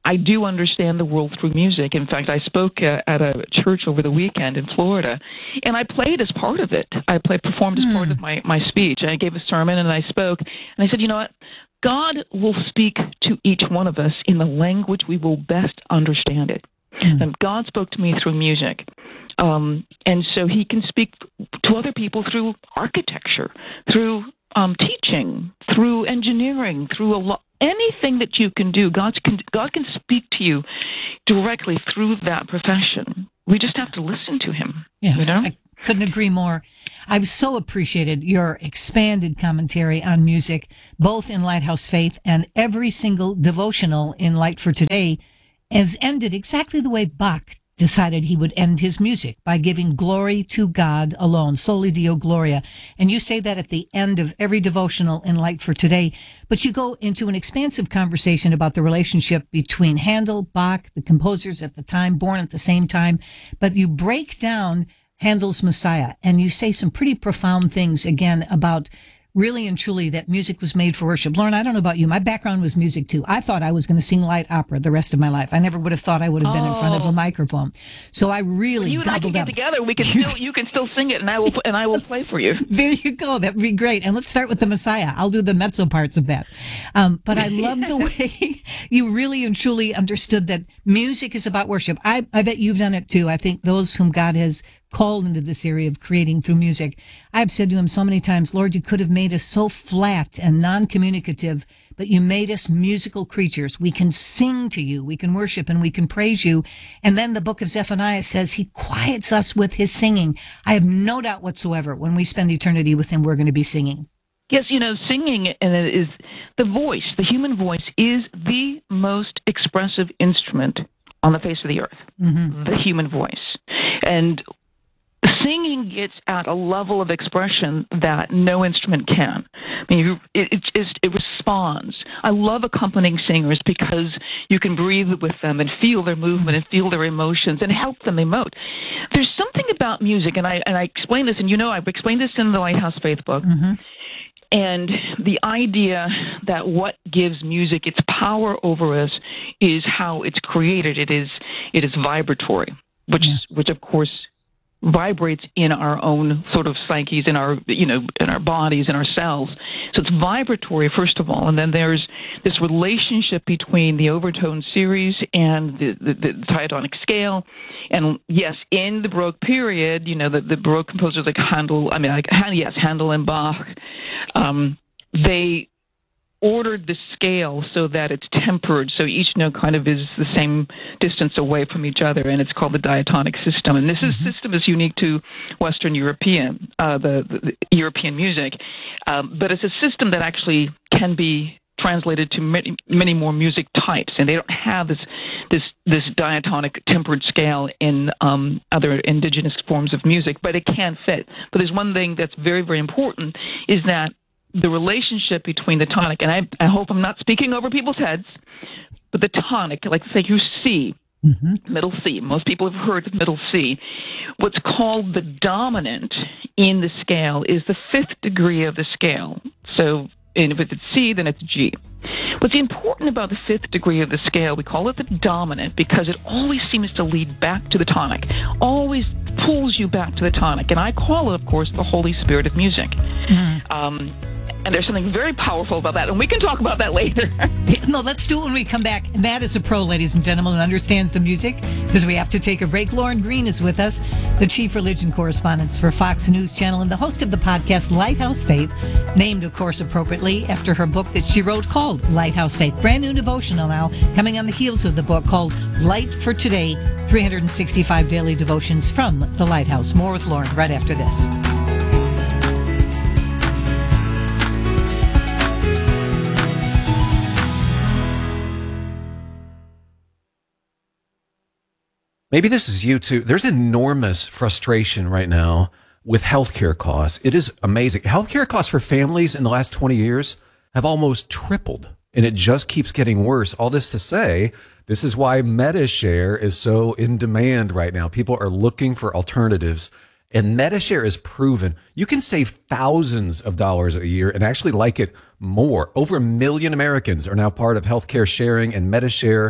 I do understand the world through music. In fact, I spoke uh, at a church over the weekend in Florida, and I played as part of it. I played, performed as mm. part of my, my speech. I gave a sermon, and I spoke, and I said, you know what? God will speak to each one of us in the language we will best understand it. Mm. And God spoke to me through music. Um, and so he can speak to other people through architecture, through um, teaching, through engineering, through a lot. Anything that you can do, God can, God can speak to you directly through that profession. We just have to listen to him. Yes, you know? I couldn't agree more. I've so appreciated your expanded commentary on music, both in Lighthouse Faith and every single devotional in Light for Today has ended exactly the way Bach decided he would end his music, by giving glory to God alone, soli Deo Gloria. And you say that at the end of every devotional in Light for Today, but you go into an expansive conversation about the relationship between Handel, Bach, the composers at the time, born at the same time, but you break down Handel's Messiah, and you say some pretty profound things, again, about really and truly that music was made for worship. Lauren, I don't know about you. My background was music, too. I thought I was going to sing light opera the rest of my life. I never would have thought I would have been oh. in front of a microphone. So I really well, you and I can up. get together. We can still, you can still sing it, and I will and I will play for you. There you go. That would be great. And let's start with the Messiah. I'll do the mezzo parts of that. Um, but I love the way you really and truly understood that music is about worship. I, I bet you've done it, too. I think those whom God has called into this area of creating through music. I've said to him so many times, Lord, you could have made us so flat and non-communicative, but you made us musical creatures. We can sing to you, we can worship, and we can praise you. And then the book of Zephaniah says he quiets us with his singing. I have no doubt whatsoever when we spend eternity with him, we're going to be singing. Yes, you know, singing and it is the voice, the human voice is the most expressive instrument on the face of the earth, mm-hmm. the human voice. And singing gets at a level of expression that no instrument can. I mean, you, it, it just it responds. I love accompanying singers because you can breathe with them and feel their movement and feel their emotions and help them emote. There's something about music, and I and I explain this, and you know I've explained this in the Lighthouse Faith book. Mm-hmm. And the idea that what gives music its power over us is how it's created. It is it is vibratory, which yeah. which of course vibrates in our own sort of psyches, in our, you know, in our bodies, in our cells. So it's vibratory, first of all, and then there's this relationship between the overtone series and the, the, the diatonic scale. And yes, in the Baroque period, you know, the, the Baroque composers like Handel, I mean, like, yes, Handel and Bach, um, they ordered the scale so that it's tempered, so each note kind of is the same distance away from each other, and it's called the diatonic system. And this mm-hmm. is, system is unique to Western European, uh, the, the, the European music, um, but it's a system that actually can be translated to many, many more music types, and they don't have this this this diatonic tempered scale in um, other indigenous forms of music, but it can fit. But there's one thing that's very, very important, is that the relationship between the tonic, and I, I hope I'm not speaking over people's heads, but the tonic, like say you C, mm-hmm. middle C, most people have heard of middle C. What's called the dominant in the scale is the fifth degree of the scale. So and if it's C, then it's G. What's important about the fifth degree of the scale, we call it the dominant because it always seems to lead back to the tonic, always pulls you back to the tonic. And I call it, of course, the Holy Spirit of music. Mm-hmm. Um, and there's something very powerful about that, and we can talk about that later. No, let's do it when we come back. And that is a pro, ladies and gentlemen, who understands the music, because we have to take a break. Lauren Green is with us, the chief religion correspondent for Fox News Channel and the host of the podcast Lighthouse Faith, named, of course, appropriately after her book that she wrote called Lighthouse Faith. Brand new devotional now, coming on the heels of the book called Light for Today, three hundred sixty-five Daily Devotions from the Lighthouse. More with Lauren right after this. Maybe this is you too. There's enormous frustration right now with healthcare costs. It is amazing. Healthcare costs for families in the last twenty years have almost tripled, and it just keeps getting worse. All this to say, this is why MediShare is so in demand right now. People are looking for alternatives, and MediShare is proven. You can save thousands of dollars a year and actually like it more. Over a million Americans are now part of healthcare sharing, and MediShare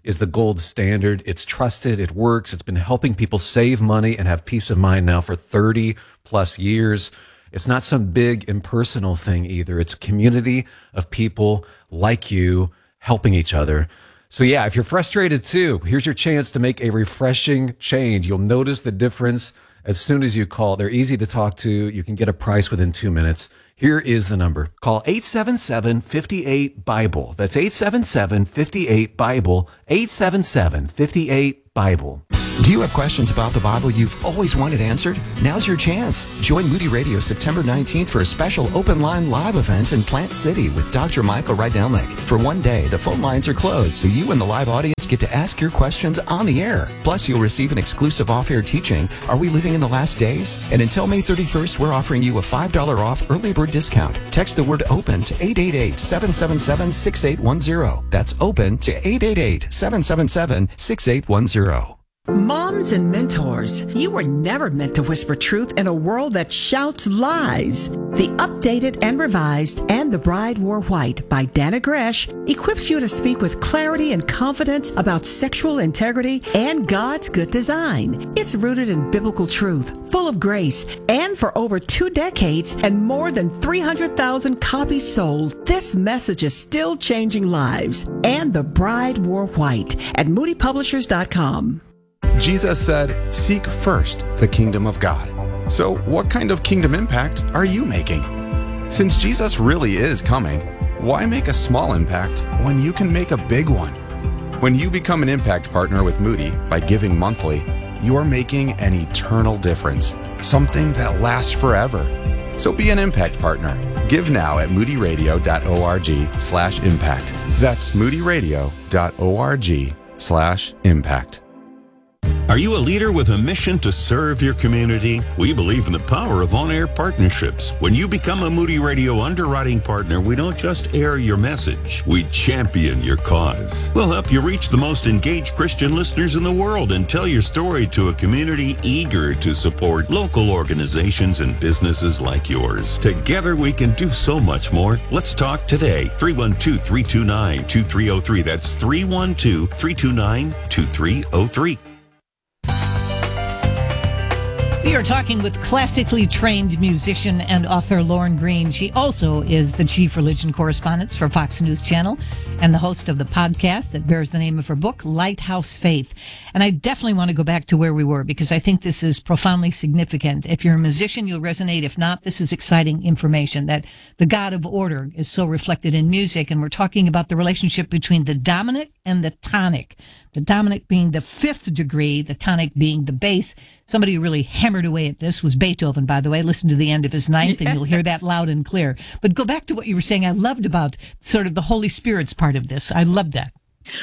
is the gold standard. It's trusted. It works. It's been helping people save money and have peace of mind now for thirty plus years. It's not some big impersonal thing either. It's a community of people like you helping each other. So yeah, if you're frustrated too, here's your chance to make a refreshing change. You'll notice the difference as soon as you call. They're easy to talk to. You can get a price within two minutes. Here is the number. Call eight seven seven, five eight, BIBLE. That's eight seven seven, five eight, BIBLE. eight seven seven, five eight, BIBLE. Do you have questions about the Bible you've always wanted answered? Now's your chance. Join Moody Radio September nineteenth for a special open line live event in Plant City with Doctor Michael Rydelnik. For one day, the phone lines are closed, so you and the live audience get to ask your questions on the air. Plus, you'll receive an exclusive off-air teaching, Are We Living in the Last Days? And until May thirty-first, we're offering you a five dollars off early bird discount. Text the word OPEN to eight eight eight, seven seven seven, six eight one zero. That's OPEN to eight eight eight, seven seven seven, six eight one zero. Moms and mentors, you were never meant to whisper truth in a world that shouts lies. The updated and revised And the Bride Wore White by Dana Gresh equips you to speak with clarity and confidence about sexual integrity and God's good design. It's rooted in biblical truth, full of grace, and for over two decades and more than three hundred thousand copies sold, this message is still changing lives. And the Bride Wore White at moody publishers dot com. Jesus said, "Seek first the kingdom of God." So what kind of kingdom impact are you making? Since Jesus really is coming, why make a small impact when you can make a big one? When you become an impact partner with Moody by giving monthly, you're making an eternal difference, something that lasts forever. So be an impact partner. Give now at moody radio dot org slash impact. That's moody radio dot org slash impact. Are you a leader with a mission to serve your community? We believe in the power of on-air partnerships. When you become a Moody Radio underwriting partner, we don't just air your message, we champion your cause. We'll help you reach the most engaged Christian listeners in the world and tell your story to a community eager to support local organizations and businesses like yours. Together we can do so much more. Let's talk today. three one two, three two nine, two three zero three. That's three one two, three two nine, two three zero three. We are talking with classically trained musician and author Lauren Green. She also is the chief religion correspondent for Fox News Channel and the host of the podcast that bears the name of her book, Lighthouse Faith. And I definitely want to go back to where we were because I think this is profoundly significant. If you're a musician, you'll resonate. If not, this is exciting information that the God of order is so reflected in music. And we're talking about the relationship between the dominant and the tonic. The dominant being the fifth degree, the tonic being the bass. Somebody who really hammered away at this was Beethoven, by the way. Listen to the end of his ninth, and you'll hear that loud and clear. But go back to what you were saying. I loved about sort of the Holy Spirit's part of this. I loved that.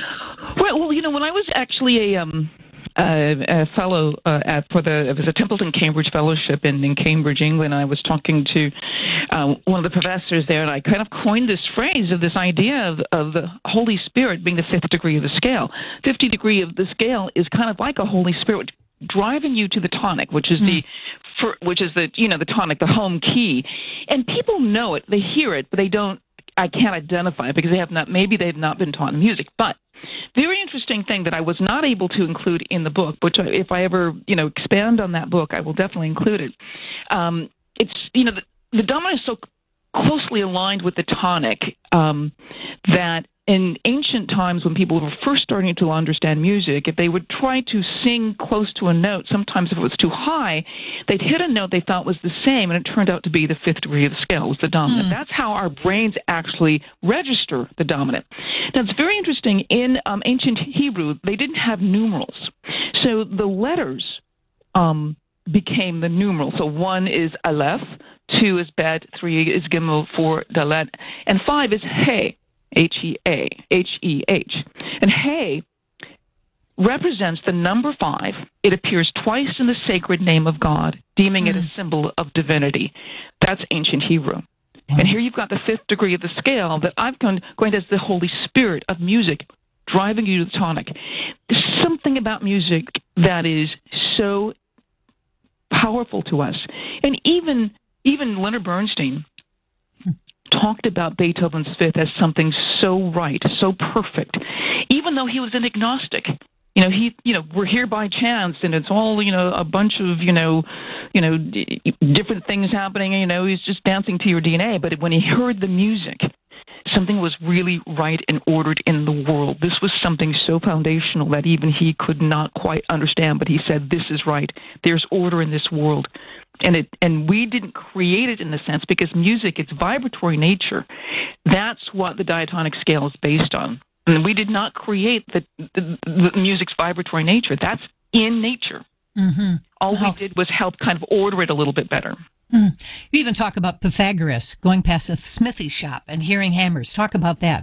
Well, well you know, when I was actually a um, uh, a fellow uh, at, for the it was a Templeton Cambridge Fellowship in, in Cambridge, England, I was talking to uh, one of the professors there, and I kind of coined this phrase of this idea of, of the Holy Spirit being the fifth degree of the scale. Fifty degree of the scale is kind of like a Holy Spirit driving you to the tonic, which is mm. the, for, which is the you know the tonic, the home key, and people know it, they hear it, but they don't. I can't identify it because they have not. Maybe they've not been taught music, but. Very interesting thing that I was not able to include in the book, which I, if I ever, you know, expand on that book, I will definitely include it. Um, it's, you know, the, the dominant is so closely aligned with the tonic um, that in ancient times when people were first starting to understand music, if they would try to sing close to a note, sometimes if it was too high, they'd hit a note they thought was the same, and it turned out to be the fifth degree of the scale, was the dominant. Mm. That's how our brains actually register the dominant. Now, it's very interesting. In um, ancient Hebrew, they didn't have numerals. So the letters um, became the numeral. So one is Aleph, two is Bet, three is Gimel, four Dalet, and five is He. H E A, H E H. And He represents the number five. It appears twice in the sacred name of God, deeming mm. it a symbol of divinity. That's ancient Hebrew. Mm. And here you've got the fifth degree of the scale that I've coined as the Holy Spirit of music, driving you to the tonic. There's something about music that is so powerful to us. And even even Leonard Bernstein, talked about Beethoven's Fifth as something so right, so perfect, even though he was an agnostic. You know, he, you know, we're here by chance, and it's all, you know, a bunch of, you know, you know, d- different things happening. You know, he's just dancing to your D N A. But when he heard the music, something was really right and ordered in the world. This was something so foundational that even he could not quite understand. But he said, "This is right. There's order in this world." And it, and we didn't create it in the sense, because music, its vibratory nature, that's what the diatonic scale is based on. And we did not create the, the, the music's vibratory nature. That's in nature. Mm-hmm. All Wow. we did was help kind of order it a little bit better. Mm. You even talk about Pythagoras going past a smithy shop and hearing hammers. Talk about that.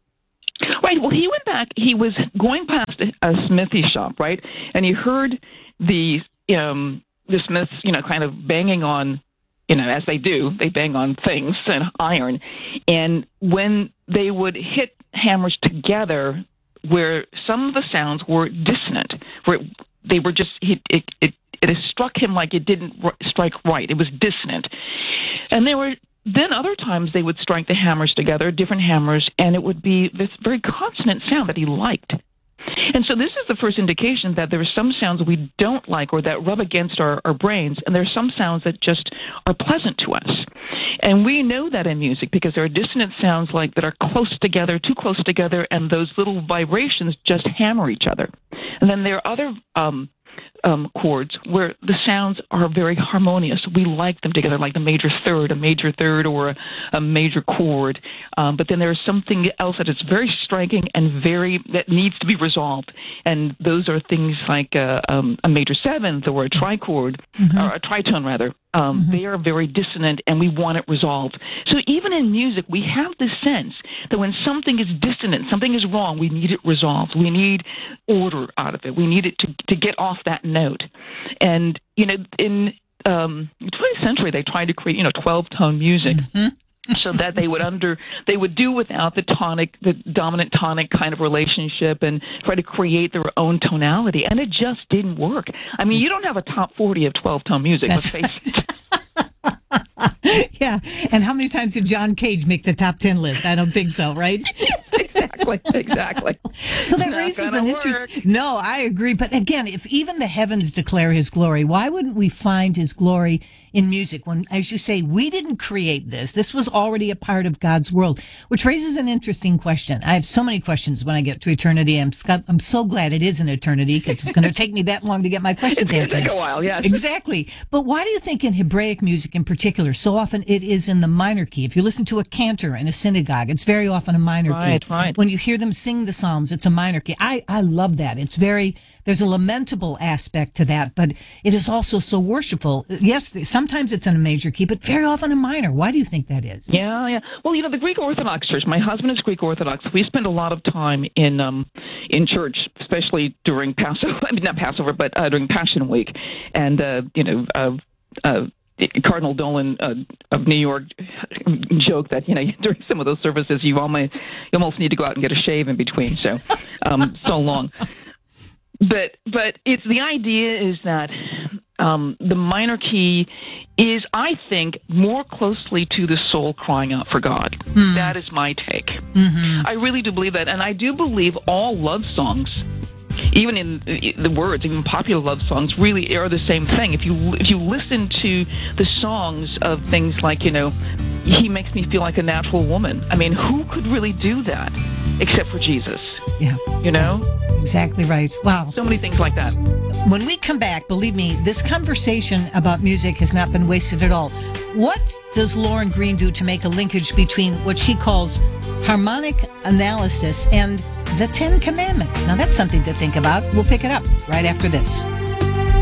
Right. Well, he went back. He was going past a, a smithy shop, right? And he heard the um, the smiths, you know, kind of banging on, you know, as they do, they bang on things and iron. And when they would hit hammers together, where some of the sounds were dissonant, where they were just, it, it, it, it struck him like it didn't r- strike right. It was dissonant. And there were then other times they would strike the hammers together, different hammers, and it would be this very consonant sound that he liked. And so this is the first indication that there are some sounds we don't like or that rub against our, our brains, and there are some sounds that just are pleasant to us. And we know that in music because there are dissonant sounds like that are close together, too close together, and those little vibrations just hammer each other. And then there are other um, um, chords where the sounds are very harmonious. We like them together, like the major third, a major third, or a, a major chord. Um, but then there's something else that is very striking and very that needs to be resolved. And those are things like a, um, a major seventh or a trichord, mm-hmm. or a tritone rather. Um, mm-hmm. They are very dissonant, and we want it resolved. So even in music, we have this sense that when something is dissonant, something is wrong, we need it resolved. We need order out of it. We need it to, to get off that note. And, you know, in um, the twentieth century, they tried to create, you know, twelve-tone music. Mm-hmm. So that they would under they would do without the tonic, the dominant tonic kind of relationship, and try to create their own tonality, and it just didn't work. I mean, you don't have a top forty of twelve tone music. Let's face it. Yeah, and how many times did John Cage make the top ten list? I don't think so, right? Exactly, exactly. So that Not raises gonna an interest. No, I agree. But again, if even the heavens declare his glory, why wouldn't we find his glory in music when, as you say, we didn't create this? This was already a part of God's world, which raises an interesting question. I have so many questions when I get to eternity. I'm, I'm so glad it is an eternity because it's going to take me that long to get my questions it's answered. Take a while, yes. Exactly. But why do you think in Hebraic music in particular, so often it is in the minor key? If you listen to a cantor in a synagogue, it's very often a minor right, key. Right. When you hear them sing the Psalms, it's a minor key. I, I love that. It's very, there's a lamentable aspect to that, but it is also so worshipful. Yes, sometimes it's in a major key, but very often a minor. Why do you think that is? Yeah, yeah. Well, you know, the Greek Orthodox Church, my husband is Greek Orthodox. We spend a lot of time in um, in church, especially during Passover, I mean, not Passover, but uh, during Passion Week. And, uh, you know, uh, uh, Cardinal Dolan uh, of New York joked that, you know, during some of those services, you almost, you almost need to go out and get a shave in between. So, um, so long. But but it's the idea is that um, the minor key is, I think, more closely to the soul crying out for God. Mm. That is my take. Mm-hmm. I really do believe that, and I do believe all love songs, even in the words, even popular love songs, really are the same thing. If you if you listen to the songs of things like, you know, he makes me feel like a natural woman. I mean, who could really do that except for Jesus? Yeah. You know? Exactly right. Wow. So many things like that. When we come back, believe me, this conversation about music has not been wasted at all. What does Lauren Green do to make a linkage between what she calls harmonic analysis and the Ten Commandments? Now, that's something to think about. We'll pick it up right after this.